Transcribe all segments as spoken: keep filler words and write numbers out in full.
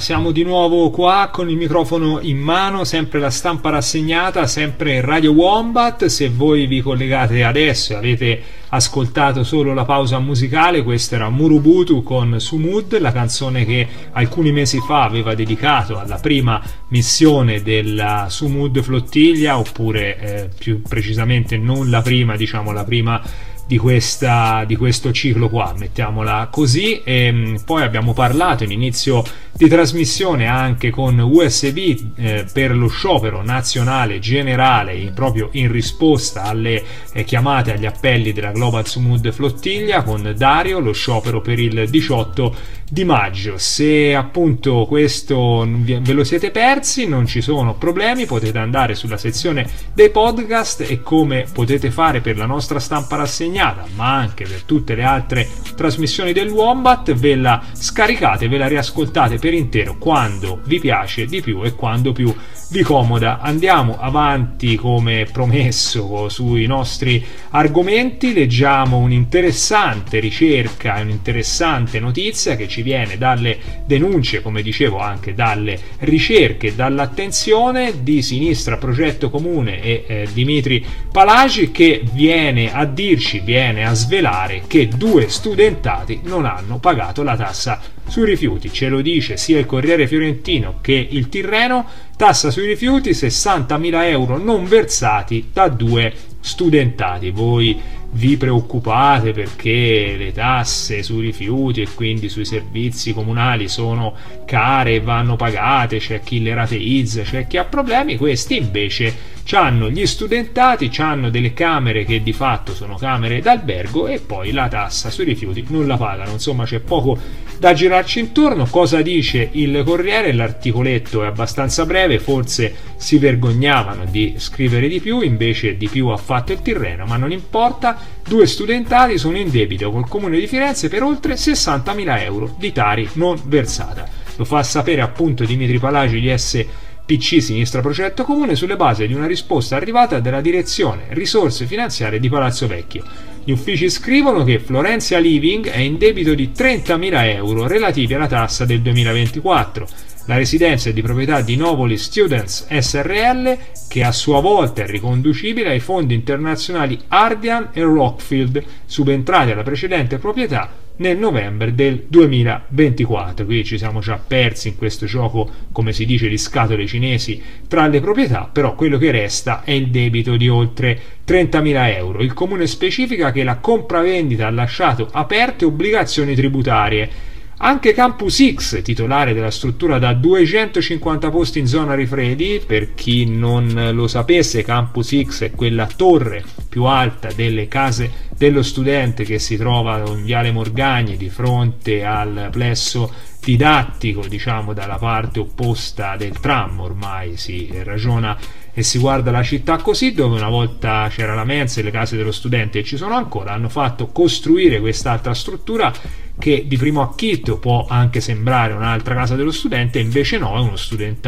siamo di nuovo qua con il microfono in mano, sempre la stampa rassegnata, sempre Radio Wombat. Se voi vi collegate adesso e avete ascoltato solo la pausa musicale, questo era Murubutu con Sumud, la canzone che alcuni mesi fa aveva dedicato alla prima missione della Sumud Flottiglia, oppure eh, più precisamente non la prima, diciamo la prima di questa di questo ciclo qua, mettiamola così. E poi abbiamo parlato in inizio di trasmissione anche con U S B eh, per lo sciopero nazionale generale, in, proprio in risposta alle eh, chiamate, agli appelli della Global Sumud Flottiglia, con Dario, lo sciopero per il diciotto di maggio. Se appunto questo ve lo siete persi, non ci sono problemi, potete andare sulla sezione dei podcast e, come potete fare per la nostra stampa rassegnata, ma anche per tutte le altre trasmissioni del Wombat, ve la scaricate, ve la riascoltate per intero quando vi piace di più e quando più vi comoda. Andiamo avanti come promesso sui nostri argomenti, leggiamo un'interessante ricerca e un'interessante notizia che ci viene dalle denunce, come dicevo, anche dalle ricerche, dall'attenzione di Sinistra Progetto Comune e eh, Dimitri Palagi, che viene a dirci, viene a svelare che due studentati non hanno pagato la tassa sui rifiuti. Ce lo dice sia il Corriere Fiorentino che il Tirreno: tassa sui rifiuti, sessantamila euro non versati da due studentati. Voi vi preoccupate perché le tasse sui rifiuti e quindi sui servizi comunali sono care e vanno pagate, c'è chi le rateizza, c'è chi ha problemi. Questi invece c'hanno gli studentati, c'hanno delle camere che di fatto sono camere d'albergo e poi la tassa sui rifiuti non la pagano. Insomma, c'è poco da girarci intorno. Cosa dice il Corriere? L'articoletto è abbastanza breve, forse si vergognavano di scrivere di più, invece di più ha fatto il Tirreno, ma non importa. Due studentati sono in debito col Comune di Firenze per oltre sessantamila euro di Tari non versata. Lo fa sapere appunto Dimitri Palagi di S P C Sinistra Progetto Comune sulle basi di una risposta arrivata dalla direzione risorse finanziarie di Palazzo Vecchio. Gli uffici scrivono che Florencia Living è in debito di trentamila euro relativi alla tassa del duemilaventiquattro. La residenza è di proprietà di Novoli Students S R L, che a sua volta è riconducibile ai fondi internazionali Ardian e Rockfield, subentrati alla precedente proprietà nel novembre del duemilaventiquattro. Qui ci siamo già persi in questo gioco, come si dice, di scatole cinesi tra le proprietà, però quello che resta è il debito di oltre trentamila euro. Il Comune specifica che la compravendita ha lasciato aperte obbligazioni tributarie. Anche Campus X, titolare della struttura da duecentocinquanta posti in zona Rifredi, per chi non lo sapesse, Campus X è quella torre più alta delle case dello studente che si trova in Viale Morgagni, di fronte al plesso didattico, diciamo dalla parte opposta del tram. Ormai si ragiona e si guarda la città così, dove una volta c'era la mensa e le case dello studente, e ci sono ancora. Hanno fatto costruire quest'altra struttura che di primo acchito può anche sembrare un'altra casa dello studente, invece no, è uno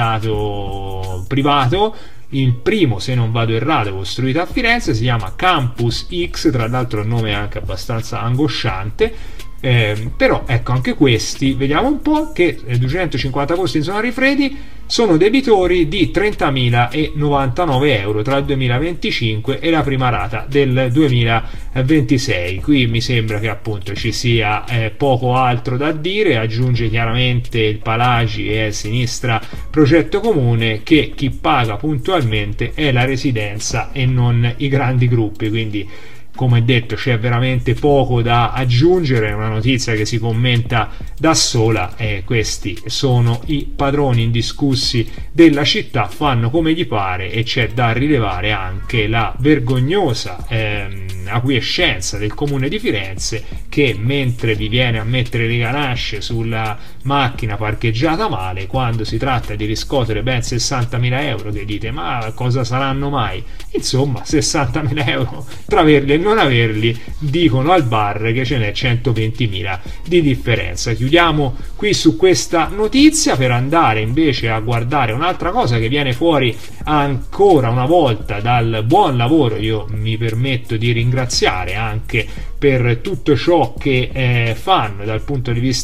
studentato privato. Il primo, se non vado errato, costruito a Firenze, si chiama Campus X, tra l'altro il nome è anche abbastanza angosciante. Eh, però ecco, anche questi, vediamo un po', che duecentocinquanta posti in zona Rifredi sono debitori di trentamila novantanove euro tra il duemilaventicinque e la prima rata del duemilaventisei. Qui mi sembra che appunto ci sia eh, poco altro da dire. Aggiunge chiaramente il Palagi e Sinistra Progetto Comune che chi paga puntualmente è la residenza e non i grandi gruppi, quindi come detto c'è veramente poco da aggiungere, è una notizia che si commenta da sola, e questi sono i padroni indiscussi della città, fanno come gli pare, e c'è da rilevare anche la vergognosa ehm, acquiescenza del Comune di Firenze, che mentre vi viene a mettere le ganasce sulla macchina parcheggiata male, quando si tratta di riscuotere ben sessantamila euro, che dite ma cosa saranno mai? Insomma, sessantamila euro tra averli e non averli, dicono al bar che ce n'è centoventimila di differenza. Chiudiamo qui su questa notizia per andare invece a guardare un'altra cosa che viene fuori ancora una volta dal buon lavoro. Io mi permetto di ringraziare anche per tutto ciò che eh, fanno dal punto di vista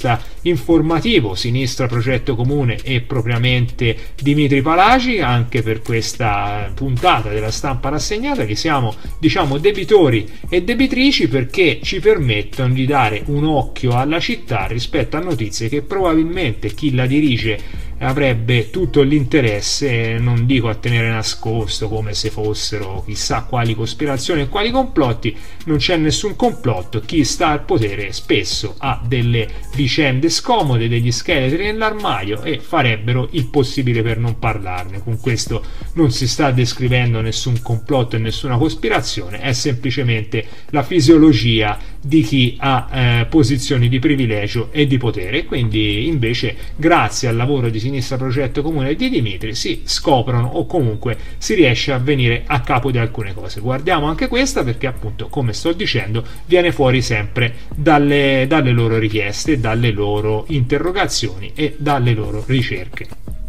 informativo Sinistra Progetto Comune e propriamente Dimitri Palagi anche per questa puntata della Stampa Rassegnata, che siamo diciamo debitori e debitrici perché ci permettono di dare un occhio alla città rispetto a notizie che probabilmente chi la dirige avrebbe tutto l'interesse, non dico a tenere nascosto come se fossero chissà quali cospirazioni e quali complotti. Non c'è nessun complotto, chi sta al potere spesso ha delle vicende scomode, degli scheletri nell'armadio e farebbero il possibile per non parlarne. Con questo non si sta descrivendo nessun complotto e nessuna cospirazione, è semplicemente la fisiologia di chi ha eh, posizioni di privilegio e di potere. Quindi invece grazie al lavoro di Sinistra Progetto Comune e di Dimitri si scoprono o comunque si riesce a venire a capo di alcune cose. Guardiamo anche questa perché appunto, come sto dicendo, viene fuori sempre dalle, dalle loro richieste, dalle loro interrogazioni e dalle loro ricerche.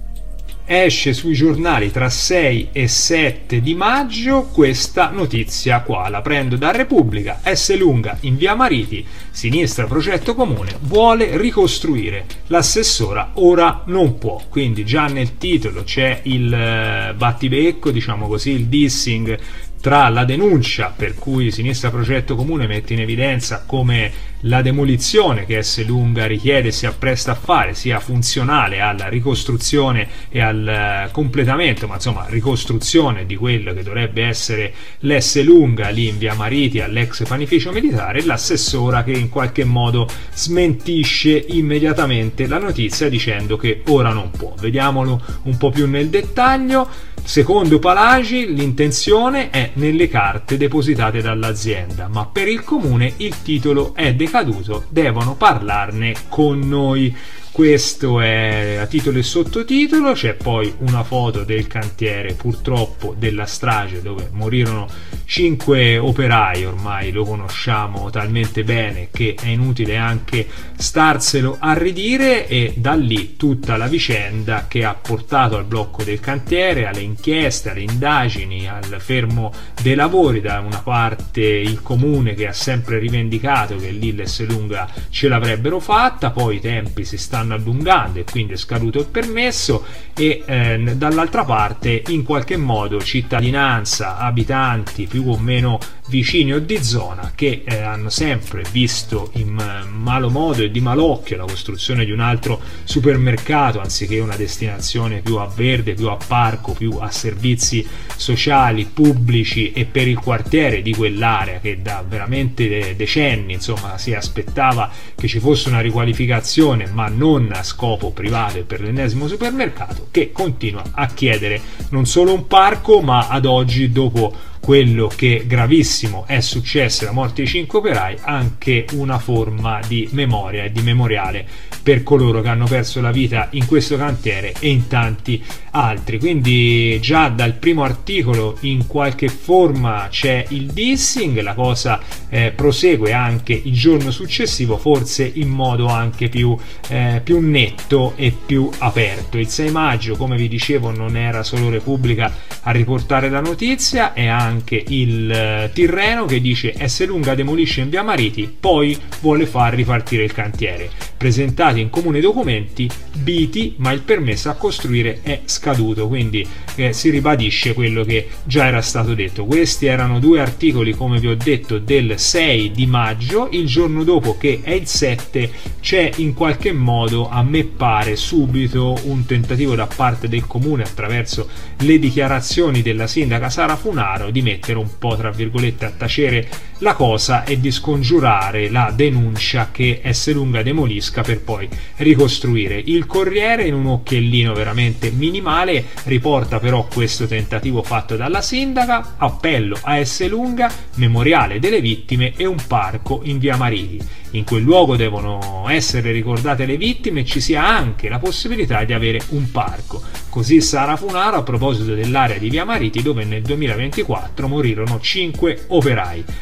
Esce sui giornali tra sei e sette di maggio questa notizia qua, la prendo da Repubblica. Esselunga in via Mariti, Sinistra Progetto Comune vuole ricostruire, l'assessora ora non può. Quindi già nel titolo c'è il battibecco, diciamo così, il dissing tra la denuncia per cui Sinistra Progetto Comune mette in evidenza come la demolizione che Esselunga richiede e si appresta a fare sia funzionale alla ricostruzione e al completamento, ma insomma ricostruzione di quello che dovrebbe essere l'Esselunga lì in via Mariti all'ex panificio militare, l'assessora che in qualche modo smentisce immediatamente la notizia dicendo che ora non può. Vediamolo un po' più nel dettaglio. Secondo Palagi l'intenzione è nelle carte depositate dall'azienda, ma per il comune il titolo è decaduto, devono parlarne con noi. Questo è a titolo e sottotitolo. C'è poi una foto del cantiere purtroppo della strage dove morirono cinque operai, ormai lo conosciamo talmente bene che è inutile anche starselo a ridire, e da lì tutta la vicenda che ha portato al blocco del cantiere, alle inchieste, alle indagini, al fermo dei lavori. Da una parte il comune che ha sempre rivendicato che lì l'Esselunga ce l'avrebbero fatta, poi i tempi si stanno allungando e quindi è scaduto il permesso, e eh, dall'altra parte in qualche modo cittadinanza, abitanti più o meno vicini o di zona che eh, hanno sempre visto in malo modo e di malocchio la costruzione di un altro supermercato anziché una destinazione più a verde, più a parco, più a servizi sociali, pubblici e per il quartiere di quell'area che da veramente decenni insomma si aspettava che ci fosse una riqualificazione, ma non a scopo privato e per l'ennesimo supermercato, che continua a chiedere non solo un parco, ma ad oggi, dopo quello che gravissimo è successo, la morte di cinque operai, anche una forma di memoria e di memoriale per coloro che hanno perso la vita in questo cantiere e in tanti altri. Quindi già dal primo articolo in qualche forma c'è il dissing, la cosa eh, prosegue anche il giorno successivo, forse in modo anche più, eh, più netto e più aperto. Il sei maggio, come vi dicevo, non era solo Repubblica a riportare la notizia, è anche il eh, Tirreno che dice Esselunga demolisce in via Mariti, poi vuole far ripartire il cantiere. Presentati in comune documenti biti, ma il permesso a costruire è scaduto, quindi eh, si ribadisce quello che già era stato detto. Questi erano due articoli, come vi ho detto, del sei di maggio. Il giorno dopo, che è il sette, c'è in qualche modo, a me pare, subito un tentativo da parte del comune, attraverso le dichiarazioni della sindaca Sara Funaro, di mettere un po' tra virgolette a tacere la cosa e di scongiurare la denuncia che Esselunga demolisca per poi ricostruire. Il Corriere, in un occhiellino veramente minimale, riporta però questo tentativo fatto dalla sindaca: appello a Esselunga, memoriale delle vittime e un parco in via Mariti. In quel luogo devono essere ricordate le vittime e ci sia anche la possibilità di avere un parco. Così Sara Funaro a proposito dell'area di via Mariti, dove nel duemilaventiquattro morirono cinque operai.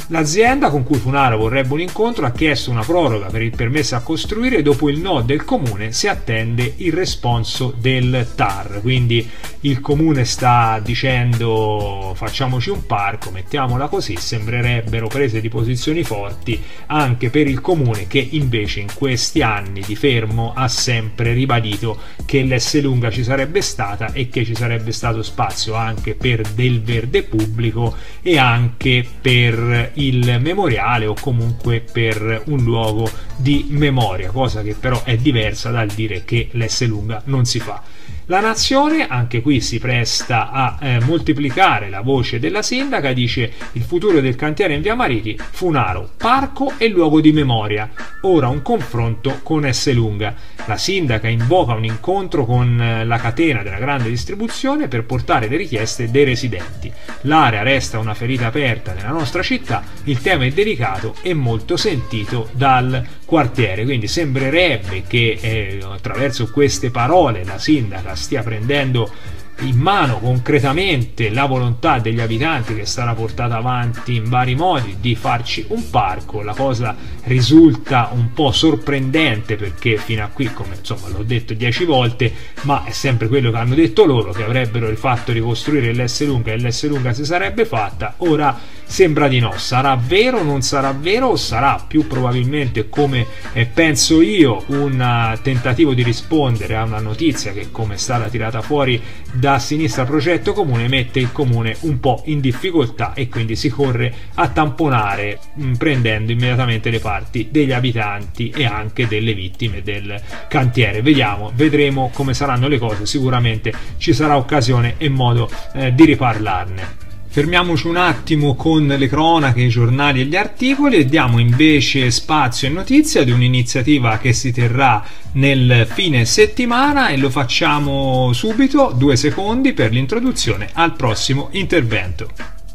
L'azienda con cui Funaro vorrebbe un incontro ha chiesto una proroga per il permesso a costruire. Dopo il no del comune si attende il responso del T A R, quindi il comune sta dicendo facciamoci un parco, mettiamola così. Sembrerebbero prese di posizioni forti anche per il comune, che invece in questi anni di fermo ha sempre ribadito che l'Esselunga ci sarebbe stata e che ci sarebbe stato spazio anche per del verde pubblico e anche per il memoriale o comunque per un luogo di memoria, cosa che però è diversa dal dire che l'Esselunga non si fa. La Nazione anche qui si presta a eh, moltiplicare la voce della sindaca, dice il futuro del cantiere in via Mariti, Funaro, parco e luogo di memoria, ora un confronto con Esselunga. La sindaca invoca un incontro con eh, la catena della grande distribuzione per portare le richieste dei residenti. L'area resta una ferita aperta nella nostra città, il tema è delicato e molto sentito dal quartiere, quindi sembrerebbe che eh, attraverso queste parole la sindaca stia prendendo in mano concretamente la volontà degli abitanti, che sarà portata avanti in vari modi, di farci un parco. La cosa risulta un po' sorprendente perché fino a qui, come insomma l'ho detto dieci volte, ma è sempre quello che hanno detto loro, che avrebbero fatto ricostruire l'Esselunga e l'Esselunga si sarebbe fatta. Ora sembra di no. Sarà vero, non sarà vero, o sarà più probabilmente, come eh, penso io, un tentativo di rispondere a una notizia che, come è stata tirata fuori da Sinistra Progetto Comune, mette il comune un po' in difficoltà e quindi si corre a tamponare mh, prendendo immediatamente le parti degli abitanti e anche delle vittime del cantiere. Vediamo, vedremo come saranno le cose, sicuramente ci sarà occasione e modo eh, di riparlarne. Fermiamoci un attimo con le cronache, i giornali e gli articoli e diamo invece spazio e notizia di un'iniziativa che si terrà nel fine settimana, e lo facciamo subito, due secondi per l'introduzione al prossimo intervento.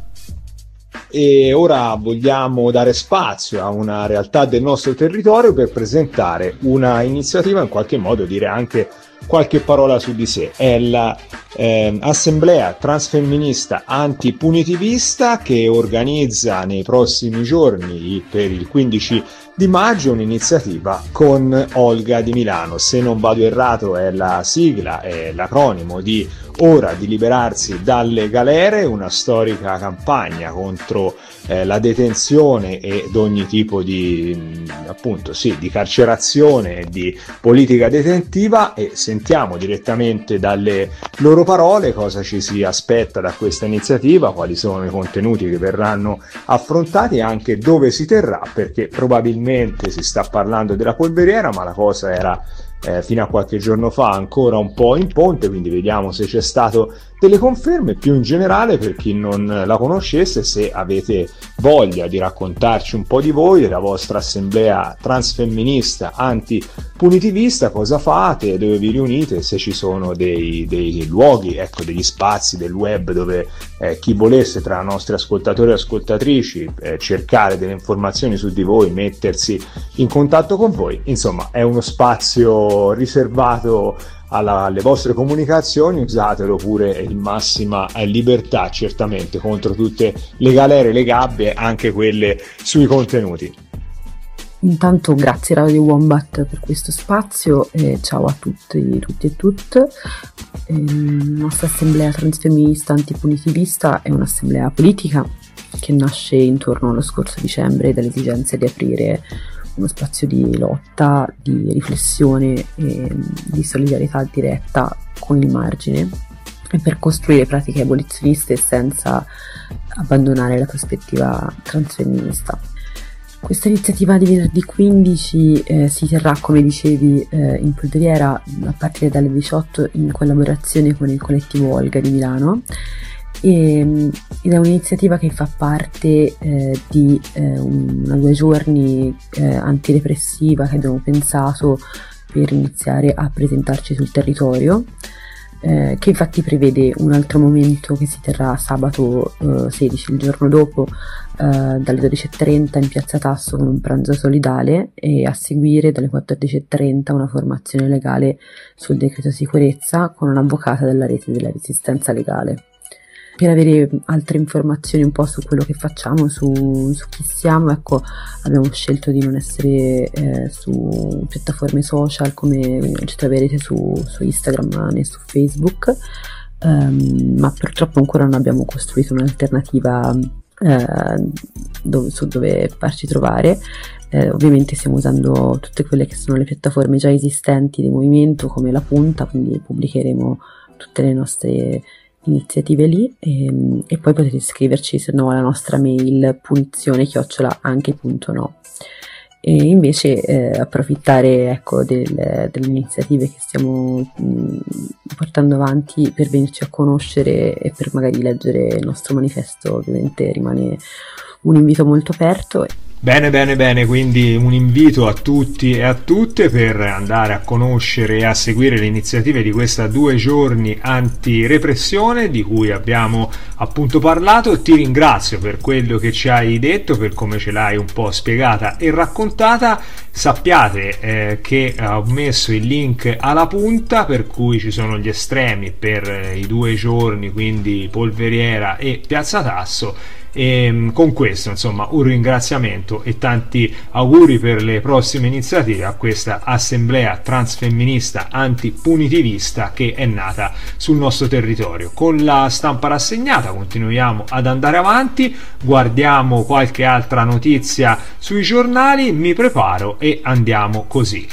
E ora vogliamo dare spazio a una realtà del nostro territorio per presentare una iniziativa, in qualche modo dire anche qualche parola su di sé. È la eh, Assemblea Transfemminista Antipunitivista, che organizza nei prossimi giorni, per il quindici di maggio, un'iniziativa con Olga di Milano. Se non vado errato è la sigla, è l'acronimo di Ora di liberarsi dalle galere, una storica campagna contro eh, la detenzione ed ogni tipo di appunto sì, di carcerazione e di politica detentiva, e sentiamo direttamente dalle loro parole cosa ci si aspetta da questa iniziativa, quali sono i contenuti che verranno affrontati e anche dove si terrà, perché probabilmente si sta parlando della Polveriera, ma la cosa era Eh, fino a qualche giorno fa ancora un po' in ponte, quindi vediamo se c'è stato delle conferme. Più in generale, per chi non la conoscesse, se avete voglia di raccontarci un po' di voi, della vostra assemblea transfemminista antipunitivista, cosa fate, dove vi riunite, se ci sono dei, dei luoghi, ecco, degli spazi del web dove eh, chi volesse tra i nostri ascoltatori e ascoltatrici eh, cercare delle informazioni su di voi, mettersi in contatto con voi. Insomma, è uno spazio riservato alla, alle vostre comunicazioni, usatelo pure in massima libertà, certamente contro tutte le galere, le gabbie, anche quelle sui contenuti. Intanto grazie Radio Wombat per questo spazio e ciao a tutti, tutti e tutte. La nostra assemblea transfemminista antipunitivista è un'assemblea politica che nasce intorno allo scorso dicembre dall'esigenza di aprire uno spazio di lotta, di riflessione e di solidarietà diretta con il margine, e per costruire pratiche abolizioniste senza abbandonare la prospettiva transfemminista. Questa iniziativa di venerdì quindici eh, si terrà, come dicevi, eh, in Polveriera a partire dalle diciotto, in collaborazione con il collettivo Olga di Milano, e, ed è un'iniziativa che fa parte eh, di eh, una due giorni eh, antirepressiva che abbiamo pensato per iniziare a presentarci sul territorio, eh, che infatti prevede un altro momento che si terrà sabato eh, sedici, il giorno dopo, eh, dalle dodici e trenta in Piazza Tasso con un pranzo solidale, e a seguire dalle quattordici e trenta una formazione legale sul decreto sicurezza con un'avvocata della rete della resistenza legale. per avere altre informazioni un po' su quello che facciamo, su, su chi siamo, ecco, abbiamo scelto di non essere eh, su piattaforme social come ci troverete su, su Instagram né su Facebook, um, ma purtroppo ancora non abbiamo costruito un'alternativa eh, dove, su dove farci trovare. Eh, ovviamente stiamo usando tutte quelle che sono le piattaforme già esistenti del movimento, come La Punta, quindi pubblicheremo tutte le nostre iniziative lì, e, e poi potete scriverci se no alla nostra mail punizione chiocciola anche punto no. E invece eh, approfittare, ecco, del, delle iniziative che stiamo mh, portando avanti per venirci a conoscere e per magari leggere il nostro manifesto. Ovviamente rimane un invito molto aperto. Bene, bene, bene, quindi un invito a tutti e a tutte per andare a conoscere e a seguire le iniziative di questa due giorni anti-repressione di cui abbiamo appunto parlato. Ti ringrazio per quello che ci hai detto, per come ce l'hai un po' spiegata e raccontata. Sappiate eh, che ho messo il link alla punta, per cui ci sono gli estremi per eh, i due giorni, quindi Polveriera e Piazza Tasso. E con questo, insomma, un ringraziamento e tanti auguri per le prossime iniziative a questa assemblea transfemminista antipunitivista che è nata sul nostro territorio. Con la stampa rassegnata continuiamo ad andare avanti, guardiamo qualche altra notizia sui giornali, mi preparo e andiamo così.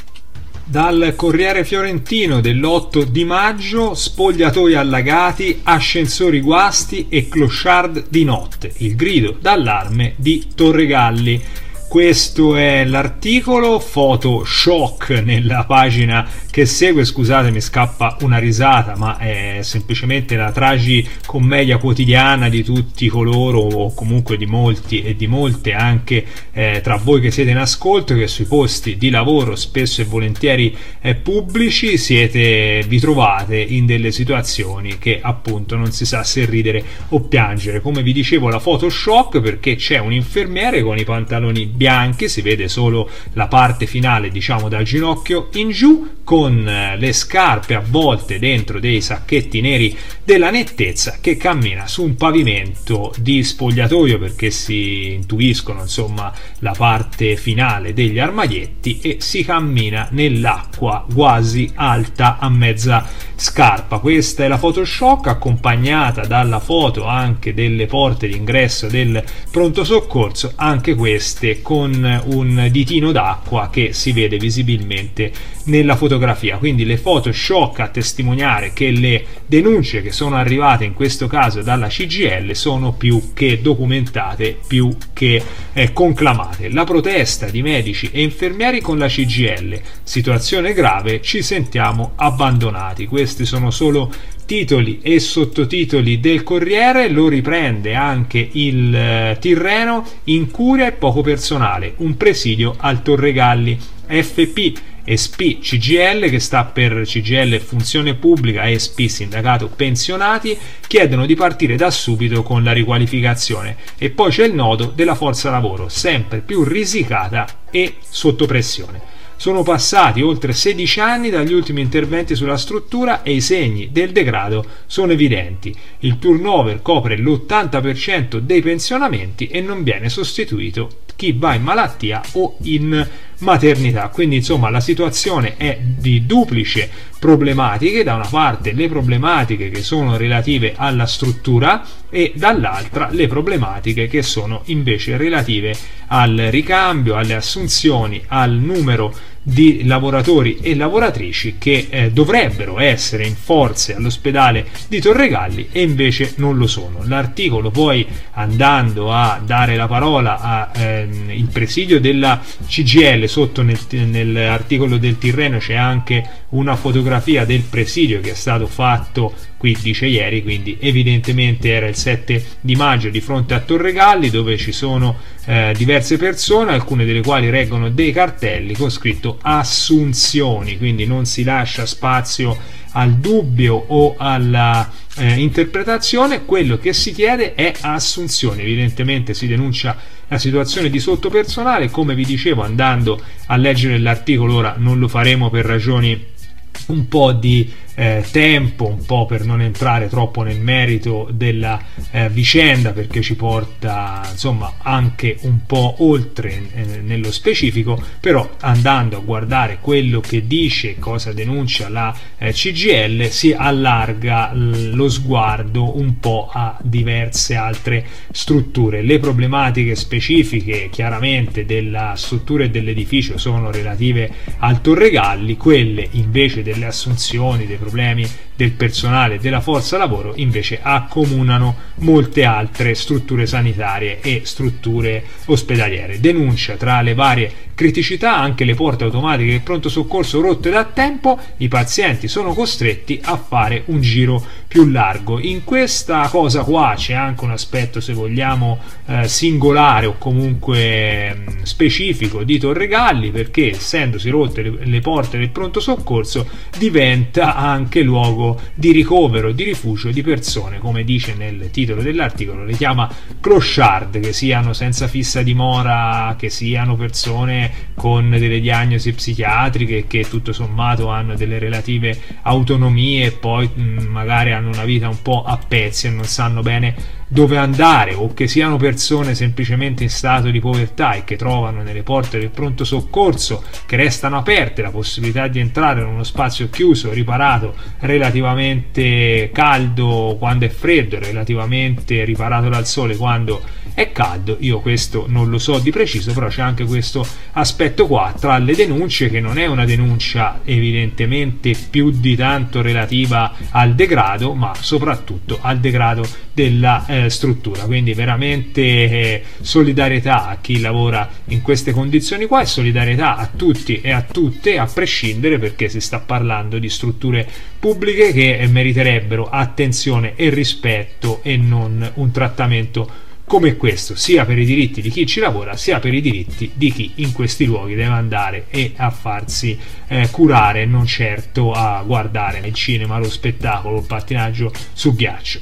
Dal Corriere Fiorentino dell'otto di maggio: spogliatoi allagati, ascensori guasti e clochard di notte, il grido d'allarme di Torregalli. Questo è l'articolo, foto shock nella pagina che segue. Scusate, mi scappa una risata, ma è semplicemente la tragicommedia quotidiana di tutti coloro, o comunque di molti e di molte anche eh, tra voi che siete in ascolto, che sui posti di lavoro spesso e volentieri eh, pubblici siete, vi trovate in delle situazioni che appunto non si sa se ridere o piangere. Come vi dicevo, la foto shock perché c'è un infermiere con i pantaloni bianchi, si vede solo la parte finale, diciamo dal ginocchio in giù, con le scarpe avvolte dentro dei sacchetti neri della nettezza, che cammina su un pavimento di spogliatoio, perché si intuiscono insomma la parte finale degli armadietti, e si cammina nell'acqua quasi alta a mezza scarpa. Questa è la foto shock, accompagnata dalla foto anche delle porte d'ingresso del pronto soccorso, anche queste con un ditino d'acqua che si vede visibilmente nella fotografia. Quindi le foto shock a testimoniare che le denunce che sono arrivate in questo caso dalla C G I L sono più che documentate, più che eh, conclamate. La protesta di medici e infermieri con la C G I L: situazione grave, ci sentiamo abbandonati. Questi sono solo titoli e sottotitoli del Corriere. Lo riprende anche il eh, Tirreno: incuria e poco personale, un presidio al Torregalli. F P e S P C G I L, che sta per C G I L Funzione Pubblica e S P Sindacato Pensionati, chiedono di partire da subito con la riqualificazione. E poi c'è il nodo della forza lavoro, sempre più risicata e sotto pressione. Sono passati oltre sedici anni dagli ultimi interventi sulla struttura e i segni del degrado sono evidenti. Il turnover copre l'ottanta per cento dei pensionamenti e non viene sostituito chi va in malattia o in maternità. Quindi insomma la situazione è di duplice problematiche: da una parte le problematiche che sono relative alla struttura e dall'altra le problematiche che sono invece relative al ricambio, alle assunzioni, al numero di lavoratori e lavoratrici che eh, dovrebbero essere in forze all'ospedale di Torregalli e invece non lo sono. L'articolo poi, andando a dare la parola al ehm, presidio della C G I L, sotto nel, nell'articolo del Tirreno c'è anche una fotografia del presidio che è stato fatto, qui dice ieri, quindi evidentemente era il sette di maggio, di fronte a Torregalli, dove ci sono eh, diverse persone, alcune delle quali reggono dei cartelli con scritto assunzioni, quindi non si lascia spazio al dubbio o alla eh, interpretazione. Quello che si chiede è assunzione. Evidentemente si denuncia la situazione di sottopersonale. Come vi dicevo, andando a leggere l'articolo, ora non lo faremo per ragioni un po' di eh, tempo, un po' per non entrare troppo nel merito della eh, vicenda, perché ci porta insomma anche un po' oltre eh, nello specifico, però andando a guardare quello che dice, cosa denuncia la eh, C G I L, si allarga l- lo sguardo un po' a diverse altre strutture. Le problematiche specifiche chiaramente della struttura e dell'edificio sono relative al Torregalli, quelle invece delle assunzioni, dei problemi del personale e della forza lavoro invece accomunano molte altre strutture sanitarie e strutture ospedaliere. Denuncia tra le varie criticità anche le porte automatiche del pronto soccorso rotte da tempo, i pazienti sono costretti a fare un giro più largo. In questa cosa qua c'è anche un aspetto, se vogliamo, eh, singolare o comunque mh, specifico di Torregalli, perché essendosi rotte le, le porte del pronto soccorso diventa anche luogo di ricovero, di rifugio di persone, come dice nel titolo dell'articolo, le chiama clochard, che siano senza fissa dimora, che siano persone con delle diagnosi psichiatriche che tutto sommato hanno delle relative autonomie e poi mh, magari hanno una vita un po' a pezzi e non sanno bene dove andare, o che siano persone semplicemente in stato di povertà e che trovano nelle porte del pronto soccorso, che restano aperte, la possibilità di entrare in uno spazio chiuso, riparato, relativamente caldo quando è freddo, relativamente riparato dal sole quando è caldo. Io questo non lo so di preciso, però c'è anche questo aspetto qua tra le denunce, che non è una denuncia evidentemente più di tanto relativa al degrado, ma soprattutto al degrado della eh, struttura. Quindi veramente eh, solidarietà a chi lavora in queste condizioni qua, e solidarietà a tutti e a tutte, a prescindere, perché si sta parlando di strutture pubbliche che eh, meriterebbero attenzione e rispetto e non un trattamento come questo, sia per i diritti di chi ci lavora, sia per i diritti di chi in questi luoghi deve andare e a farsi eh, curare, non certo a guardare il cinema, lo spettacolo, il pattinaggio su ghiaccio.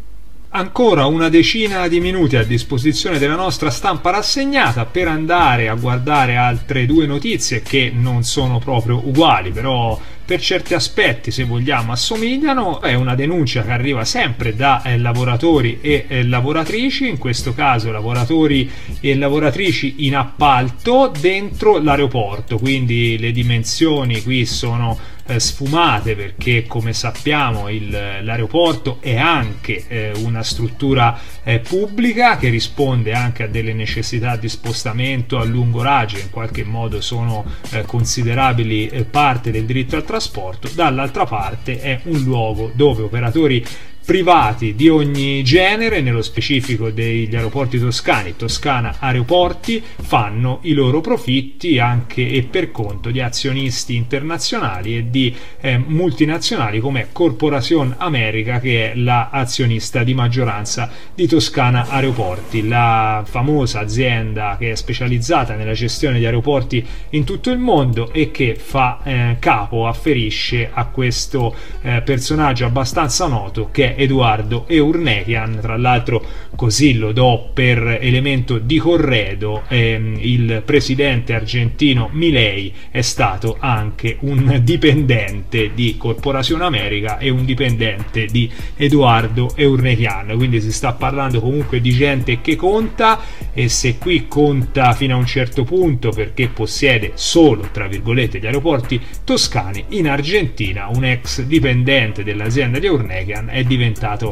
Ancora una decina di minuti a disposizione della nostra stampa rassegnata per andare a guardare altre due notizie che non sono proprio uguali, però per certi aspetti, se vogliamo, assomigliano. È una denuncia che arriva sempre da eh, lavoratori e eh, lavoratrici, in questo caso lavoratori e lavoratrici in appalto dentro l'aeroporto, quindi le dimensioni qui sono eh, sfumate, perché come sappiamo il, l'aeroporto è anche eh, una struttura eh, pubblica che risponde anche a delle necessità di spostamento a lungo raggio, in qualche modo sono eh, considerabili eh, parte del diritto al trasporto. Dall'altra parte è un luogo dove operatori privati di ogni genere, nello specifico degli aeroporti toscani, Toscana Aeroporti, fanno i loro profitti anche e per conto di azionisti internazionali e di eh, multinazionali come Corporation America, che è la azionista di maggioranza di Toscana Aeroporti, la famosa azienda che è specializzata nella gestione di aeroporti in tutto il mondo e che fa eh, capo, afferisce a questo eh, personaggio abbastanza noto che è Edoardo Eurnekian. Tra l'altro, così lo do per elemento di corredo, ehm, il presidente argentino Milei è stato anche un dipendente di Corporation America e un dipendente di Edoardo Eurnekian, quindi si sta parlando comunque di gente che conta, e se qui conta fino a un certo punto perché possiede solo, tra virgolette, gli aeroporti toscani, in Argentina un ex dipendente dell'azienda di Eurnekian è diventato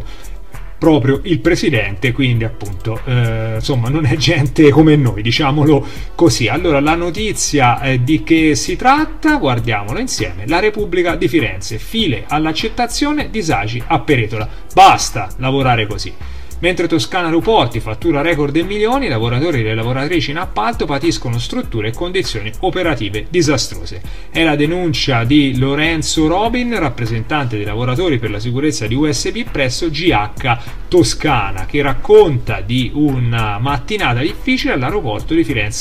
proprio il presidente, quindi appunto eh, insomma non è gente come noi, diciamolo così. Allora, la notizia eh, di che si tratta? Guardiamolo insieme. La Repubblica di Firenze: file all'accettazione, disagi a Peretola, basta lavorare così. Mentre Toscana Aeroporti fattura record in milioni, i lavoratori e le lavoratrici in appalto patiscono strutture e condizioni operative disastrose. È la denuncia di Lorenzo Robin, rappresentante dei lavoratori per la sicurezza di U S B presso G H Toscana, che racconta di una mattinata difficile all'aeroporto di Firenze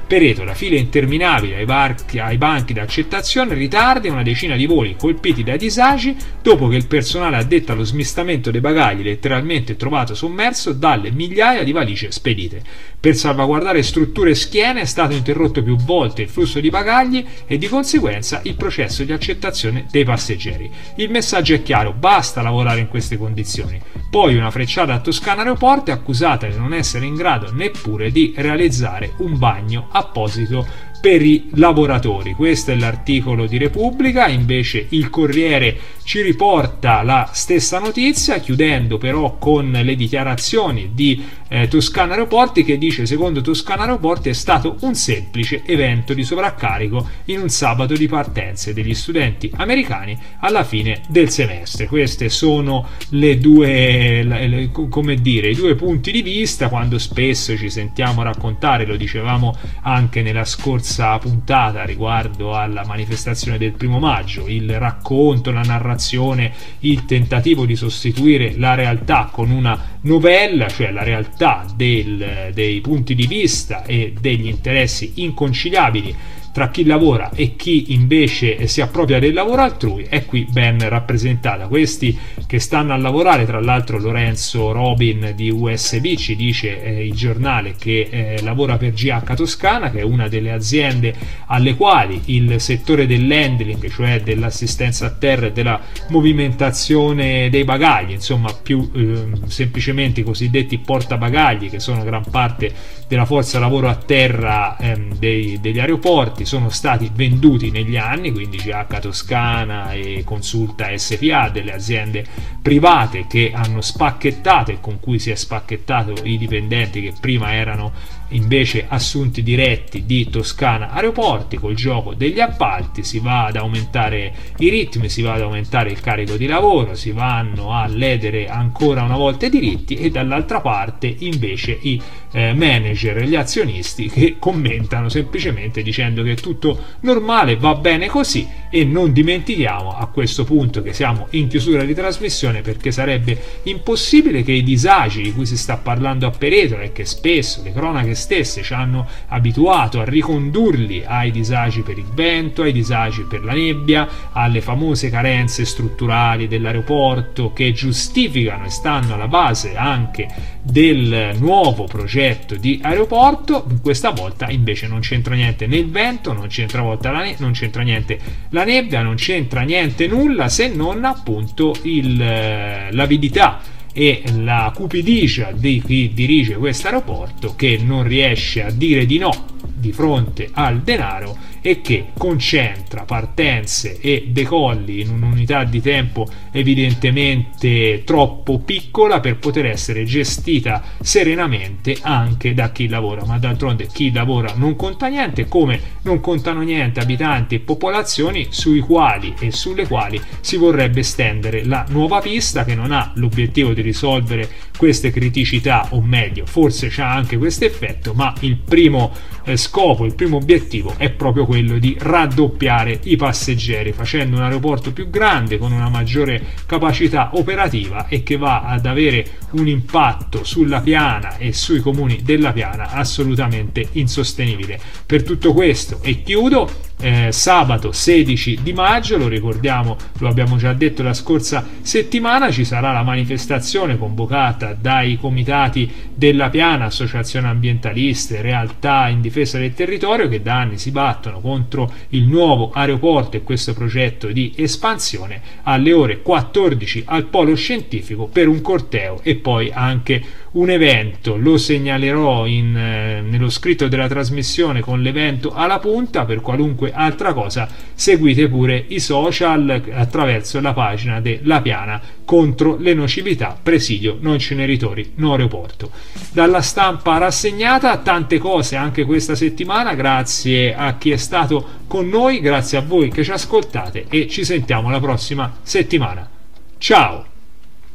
Peretola, file interminabili ai, barchi, ai banchi d'accettazione, ritardi e una decina di voli colpiti da disagi dopo che il personale addetto allo smistamento dei bagagli letteralmente trovato sommerso dalle migliaia di valigie spedite. Per salvaguardare strutture e schiene è stato interrotto più volte il flusso di bagagli e di conseguenza il processo di accettazione dei passeggeri. Il messaggio è chiaro: basta lavorare in queste condizioni. Poi una frecciata a Toscana Aeroporti accusata di non essere in grado neppure di realizzare un bagno apposito per i lavoratori. Questo è l'articolo di Repubblica. Invece il Corriere ci riporta la stessa notizia, chiudendo però con le dichiarazioni di eh, Toscana Aeroporti, che dice: secondo Toscana Aeroporti è stato un semplice evento di sovraccarico in un sabato di partenze degli studenti americani alla fine del semestre. Queste sono le due, le, come dire, i due punti di vista. Quando spesso ci sentiamo raccontare, lo dicevamo anche nella scorsa puntata riguardo alla manifestazione del primo maggio, il racconto, la narrazione, il tentativo di sostituire la realtà con una novella, cioè la realtà del, dei punti di vista e degli interessi inconciliabili tra chi lavora e chi invece si appropria del lavoro altrui, è qui ben rappresentata. Questi che stanno a lavorare, tra l'altro Lorenzo Robin di U S B ci dice, eh, il giornale, che eh, lavora per G H Toscana, che è una delle aziende alle quali il settore dell'handling, cioè dell'assistenza a terra e della movimentazione dei bagagli, insomma più eh, semplicemente i cosiddetti portabagagli, che sono gran parte della forza lavoro a terra ehm, dei, degli aeroporti, sono stati venduti negli anni, quindi G H Toscana e Consulta S P A, delle aziende private che hanno spacchettato e con cui si è spacchettato i dipendenti che prima erano invece assunti diretti di Toscana Aeroporti. Col gioco degli appalti si va ad aumentare i ritmi, si va ad aumentare il carico di lavoro, si vanno a ledere ancora una volta i diritti, e dall'altra parte invece i eh, manager e gli azionisti che commentano semplicemente dicendo che è tutto normale, va bene così. E non dimentichiamo a questo punto che siamo in chiusura di trasmissione, perché sarebbe impossibile che i disagi di cui si sta parlando a Peretola e che spesso le cronache stesse ci hanno abituato a ricondurli ai disagi per il vento, ai disagi per la nebbia, alle famose carenze strutturali dell'aeroporto che giustificano e stanno alla base anche del nuovo progetto di aeroporto. Questa volta invece non c'entra niente né il vento, non c'entra, volta la ne- non c'entra niente la nebbia, non c'entra niente nulla, se non appunto il, l'avidità e la cupidigia di chi dirige questo aeroporto, che non riesce a dire di no di fronte al denaro e che concentra partenze e decolli in un'unità di tempo evidentemente troppo piccola per poter essere gestita serenamente anche da chi lavora. Ma d'altronde chi lavora non conta niente, come non contano niente abitanti e popolazioni sui quali e sulle quali si vorrebbe stendere la nuova pista, che non ha l'obiettivo di risolvere queste criticità, o meglio forse c'ha anche questo effetto, ma il primo eh, scopo, il primo obiettivo è proprio quello di raddoppiare i passeggeri, facendo un aeroporto più grande con una maggiore capacità operativa e che va ad avere un impatto sulla Piana e sui comuni della Piana assolutamente insostenibile. Per tutto questo, e chiudo, Eh, sabato sedici di maggio, lo ricordiamo, lo abbiamo già detto la scorsa settimana, ci sarà la manifestazione convocata dai comitati della Piana, associazioni ambientaliste, realtà in difesa del territorio, che da anni si battono contro il nuovo aeroporto e questo progetto di espansione, alle ore quattordici al Polo Scientifico per un corteo e poi anche un evento. Lo segnalerò in, eh, nello scritto della trasmissione con l'evento alla punta. Per qualunque altra cosa seguite pure i social attraverso la pagina della Piana contro le nocività, presidio no inceneritori, no aeroporto. Dalla Stampa rassegnata, tante cose anche questa settimana. Grazie a chi è stato con noi, grazie a voi che ci ascoltate e ci sentiamo la prossima settimana. Ciao!